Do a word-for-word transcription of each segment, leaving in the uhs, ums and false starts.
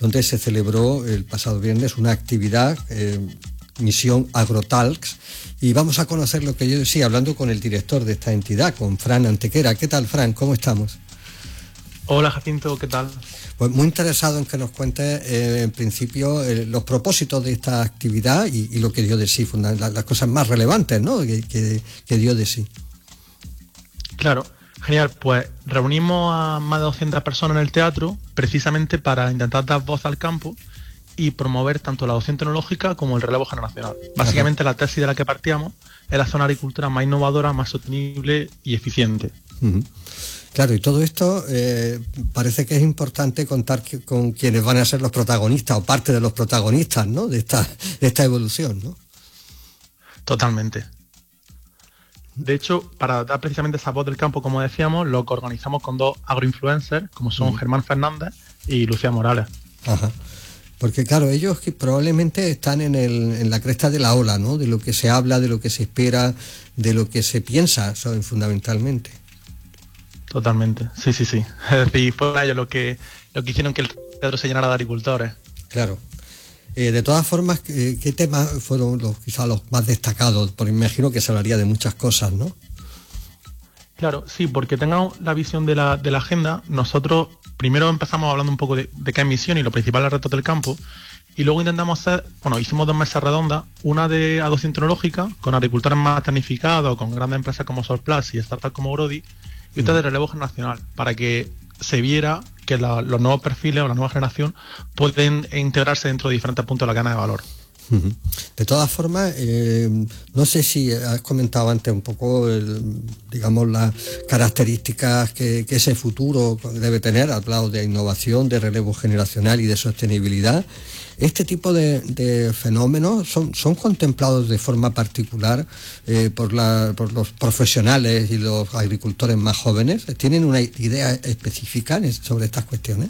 donde se celebró el pasado viernes una actividad, eh, Misión Agrotalks, y vamos a conocer lo que yo decía, hablando con el director de esta entidad, con Fran Antequera. ¿Qué tal, Fran? ¿Cómo estamos? Hola, Jacinto, ¿qué tal? Pues muy interesado en que nos cuentes, eh, en principio, eh, los propósitos de esta actividad y, y lo que dio de sí, las, las cosas más relevantes, ¿no?, que, que, que dio de sí. Claro, genial. Pues reunimos a más de doscientas personas en el teatro precisamente para intentar dar voz al campo y promover tanto la adopción tecnológica como el relevo generacional. Básicamente, Ajá. la tesis de la que partíamos era hacer una agricultura más innovadora, más sostenible y eficiente. Uh-huh. Claro, y todo esto eh, parece que es importante contar que, con quienes van a ser los protagonistas o parte de los protagonistas, ¿no?, de esta, de esta evolución, ¿no? Totalmente. De hecho, para dar precisamente esa voz del campo, como decíamos, lo que organizamos con dos agroinfluencers, como son uh-huh. Germán Fernández y Lucía Morales. Ajá. Porque claro, ellos que probablemente están en, el, en la cresta de la ola, ¿no?, de lo que se habla, de lo que se espera, de lo que se piensa, ¿saben?, fundamentalmente. Totalmente, sí, sí, sí. Es decir, fue ellos lo que, lo que hicieron que el teatro se llenara de agricultores. Claro. Eh, de todas formas, ¿qué, qué temas fueron los, quizá los más destacados? Porque imagino que se hablaría de muchas cosas, ¿no? Claro, sí, porque tengamos la visión de la, de la agenda, nosotros primero empezamos hablando un poco de, de qué es misión y lo principal es el reto del campo, y luego intentamos hacer, bueno, hicimos dos mesas redondas, una de adopción tecnológica, con agricultores más tecnificados, con grandes empresas como Solplus y startups como Brody, y otra de relevo generacional, para que se viera que la, los nuevos perfiles o la nueva generación pueden integrarse dentro de diferentes puntos de la cadena de valor. Uh-huh. De todas formas, eh, no sé si has comentado antes un poco, el, digamos, las características que, que ese futuro debe tener, hablado de innovación, de relevo generacional y de sostenibilidad. Este tipo de, de fenómenos son, son contemplados de forma particular eh, por, la, por los profesionales y los agricultores más jóvenes. ¿Tienen una idea específica sobre estas cuestiones?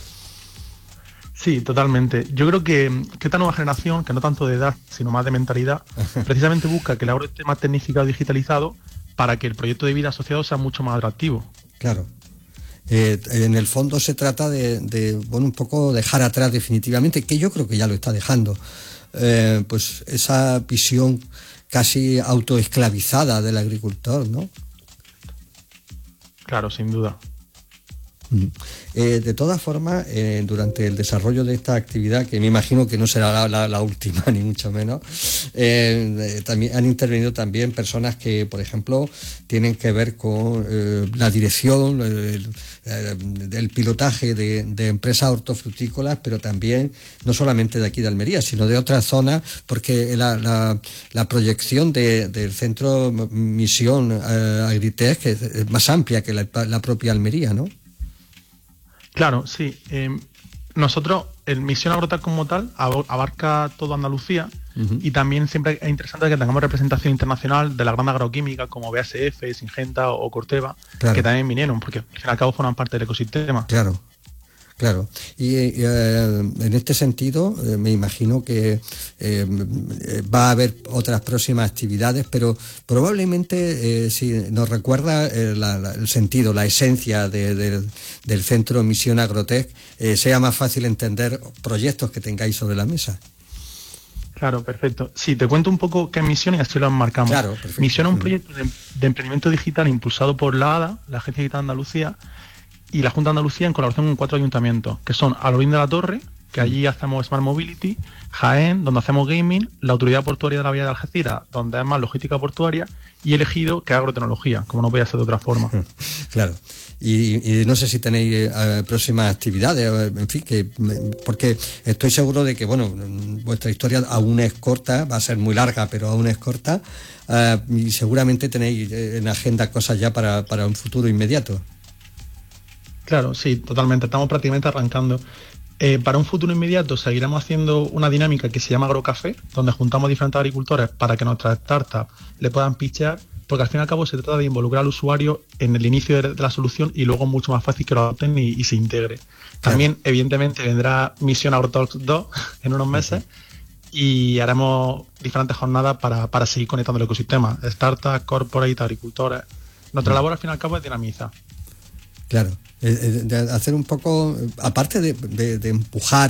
Sí, totalmente. Yo creo que, que esta nueva generación, que no tanto de edad, sino más de mentalidad, precisamente busca que el agro esté más tecnificado y digitalizado para que el proyecto de vida asociado sea mucho más atractivo. Claro. Eh, en el fondo se trata de, de, bueno, un poco dejar atrás definitivamente, que yo creo que ya lo está dejando, eh, pues esa visión casi autoesclavizada del agricultor, ¿no? Claro, sin duda. Eh, de todas formas, eh, durante el desarrollo de esta actividad, que me imagino que no será la, la, la última, ni mucho menos, eh, eh, también han intervenido también personas que, por ejemplo, tienen que ver con eh, la dirección, el, el, el pilotaje de, de empresas hortofrutícolas, pero también no solamente de aquí de Almería, sino de otras zonas, porque la, la, la proyección de, del centro Misión eh, Agritech es más amplia que la, la propia Almería, ¿no? Claro, sí. Eh, nosotros, el Misión Agrotalks como tal, abarca toda Andalucía uh-huh. y también siempre es interesante que tengamos representación internacional de la gran agroquímica como B A S F, Syngenta o Corteva, claro. que también vinieron, porque al fin y al cabo forman parte del ecosistema. Claro. Claro, y eh, en este sentido eh, me imagino que eh, va a haber otras próximas actividades, pero probablemente eh, si nos recuerda eh, la, la, el sentido, la esencia de, de, del Centro Misión Agrotech, eh, sea más fácil entender proyectos que tengáis sobre la mesa. Claro, perfecto. Sí, te cuento un poco qué es Misión y así lo enmarcamos. Claro, perfecto. Misión es un proyecto de, de emprendimiento digital impulsado por la ADA, la Agencia Digital de Andalucía, y la Junta de Andalucía en colaboración con cuatro ayuntamientos, que son Alorín de la Torre, que allí hacemos Smart Mobility, Jaén, donde hacemos gaming, la Autoridad Portuaria de la Villa de Algeciras, donde es más logística portuaria, y Elegido, que es agrotecnología, como no podía ser de otra forma. Claro. Y, y no sé si tenéis eh, próximas actividades, en fin, que porque estoy seguro de que, bueno, vuestra historia aún es corta, va a ser muy larga, pero aún es corta, eh, y seguramente tenéis en agenda cosas ya para, para un futuro inmediato. Claro, sí, totalmente. Estamos prácticamente arrancando. Eh, para un futuro inmediato seguiremos haciendo una dinámica que se llama Agrocafé, donde juntamos diferentes agricultores para que nuestras startups le puedan pitchear, porque al fin y al cabo se trata de involucrar al usuario en el inicio de, de la solución y luego mucho más fácil que lo adopten y, y se integre. También, claro. evidentemente, vendrá Misión Agrotalks dos en unos meses uh-huh. y haremos diferentes jornadas para, para seguir conectando el ecosistema. Startups, corporate, agricultores. Nuestra uh-huh. labor al fin y al cabo es dinamizar. Claro, de hacer un poco, aparte de, de, de empujar